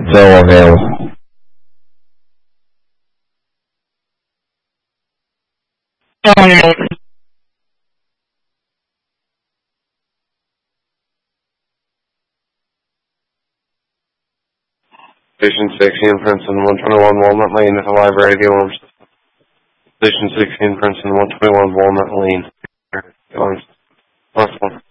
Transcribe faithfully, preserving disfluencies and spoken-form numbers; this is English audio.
Still available. Station sixteen, Princeton, one twenty-one Walnut Lane, is a live radio alarm system. Station sixteen, Princeton, one twenty-one Walnut Lane. Alarm system. Last one.